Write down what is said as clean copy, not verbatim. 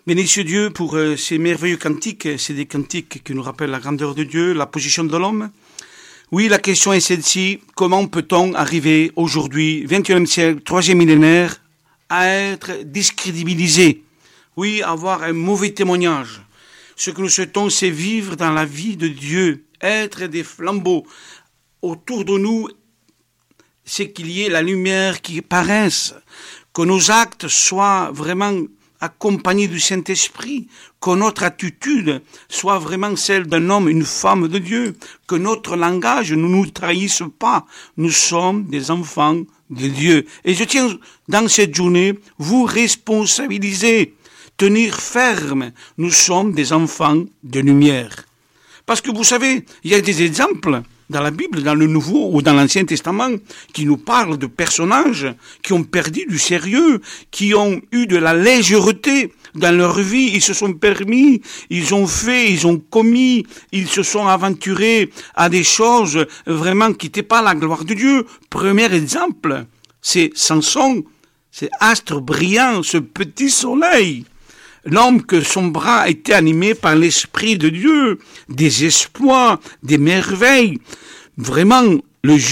Bénissez Dieu pour ces merveilleux cantiques. C'est des cantiques qui nous rappellent la grandeur de Dieu, la position de l'homme. Oui, la question est celle-ci. Comment peut-on arriver aujourd'hui, 21e siècle, 3e millénaire, à être discrédibilisé? Oui, avoir un mauvais témoignage. Ce que nous souhaitons, c'est vivre dans la vie de Dieu, être des flambeaux. Autour de nous, c'est qu'il y ait la lumière qui paraisse, que nos actes soient vraiment accompagnés du Saint-Esprit, que notre attitude soit vraiment celle d'un homme, une femme de Dieu, que notre langage ne nous trahisse pas. Nous sommes des enfants de Dieu. Et je tiens dans cette journée, vous responsabiliser, tenir ferme. Nous sommes des enfants de lumière. Parce que vous savez, il y a des exemples dans la Bible, dans le Nouveau ou dans l'Ancien Testament, qui nous parlent de personnages qui ont perdu du sérieux, qui ont eu de la légèreté dans leur vie. Ils se sont permis, ils ont fait, ils ont commis, ils se sont aventurés à des choses vraiment qui n'étaient pas la gloire de Dieu. Premier exemple, c'est Samson, c'est astre brillant, ce petit soleil. L'homme que son bras était animé par l'Esprit de Dieu, des exploits, des merveilles. Vraiment, le